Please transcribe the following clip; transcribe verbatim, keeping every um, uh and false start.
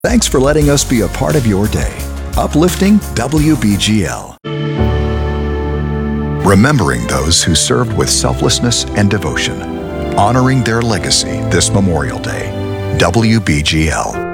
Thanks for letting us be a part of your day. Uplifting W B G L. Remembering those who served with selflessness and devotion. Honoring their legacy this Memorial Day. W B G L.